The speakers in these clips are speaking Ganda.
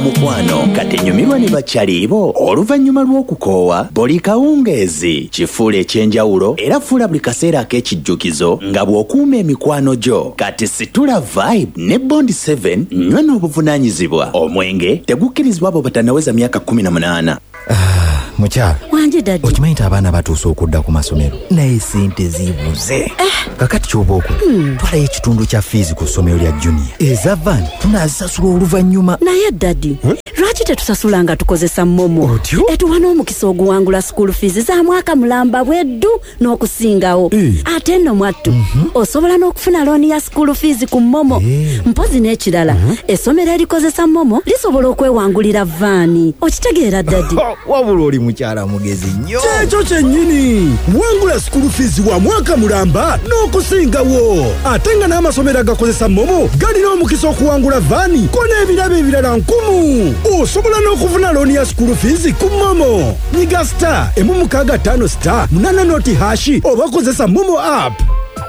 omukwano kati nyumirwa ne bakyalibo oluvannyuma lw'okukoowa buli kawungeezi kifuula ekyenjawulo era fuula buli kaseera ak'ekijjukizo nga bw'okuuma emikwano gyo kati situla vibe ne Bond 7 nywa n'obuvunaanyizibwa omwenge tegukkirizibwa abo batanaweza myaka 18. Mukyala wanje dadi okimanyi nti abaana batuuse okudda ku masomero naye sente zibuze kakati ky'oba okwo twalayo ekitundu kya fiizi ku ssomero lya junior eza van tunaazisasula oluvannyuma naye dadi lwaki tetusasula nga tukozesa momo Otyo? etuwa n'omukisa oguwangula school fees za mwaka mulamba bweddu n'okusingawo ate nno mwattu osobola n'okufuna looni ya school fees ku momo mpozi n'ekirala essomero erikozesa momo lisobola okwewangulira vaani okitegeera dadi wabula oli mukyala mugezi nnyo kyekyo kyennyini wangula school fees wa mwaka mulamba n'okusingawo ate nga n'amasomero agakozesa momo galina omukisa okuwangula vaani ko n'ebirabo ebirala 1000 osobola n'okufuna looni ya school fees ku momo nyiga star 165 star 8 noti hashi oba kozesa momo app.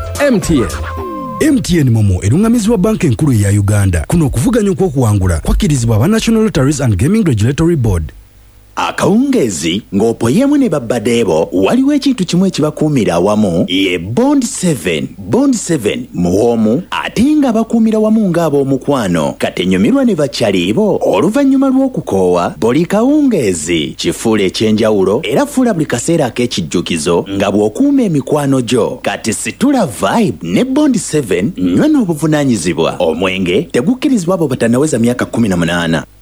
MTN Momo erungamizibwa banka enkulu eya Uganda. Kuno okuvuganya okw'okuwangula kwakkirizibwa aba National Lotteries and Gaming Regulatory Board. Akawungeezi ng'opoyemu ne babbadeebo waliwo ekintu kimu ekibakuumira awamu ye Bond 7. Bond 7 muwoomu ate nga bakuumira wamu ng'ab'omukwano kati nyumirwa ne bakyalibo oluvannyuma lw'okukoowa buli kawungeezi kifuula ekyenjawulo era fuula buli kaseera ak'ekijjukizo nga bw'okuuma emikwano gyo kati situla vibe ne Bond 7 nywa n'obuvunaanyizibwa omwenge tegukkirizibwa abo batanaweza myaka 18.